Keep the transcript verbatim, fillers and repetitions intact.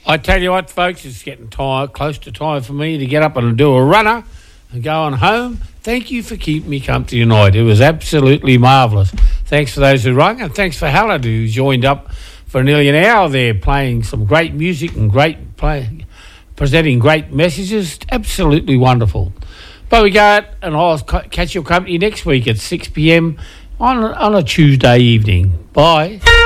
I tell you what, folks, it's getting time, close to time for me to get up and do a runner and go on home. Thank you for keeping me company tonight. It was absolutely marvellous. Thanks for those who rung, and thanks for Howard, who joined up for nearly an hour there, playing some great music and great play, presenting great messages. Absolutely wonderful. But we go out, and I'll catch your company next week at six p.m. on on a Tuesday evening. Bye.